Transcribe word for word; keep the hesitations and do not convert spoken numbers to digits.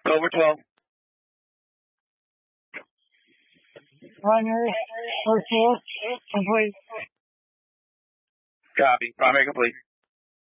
Over twelve. Primary, first floor, complete. Copy. Primary complete.